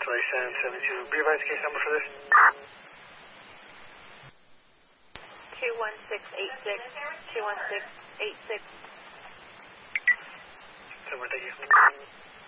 Charlie 772. Be advised case number for this. 21686. 21686. So, thank you.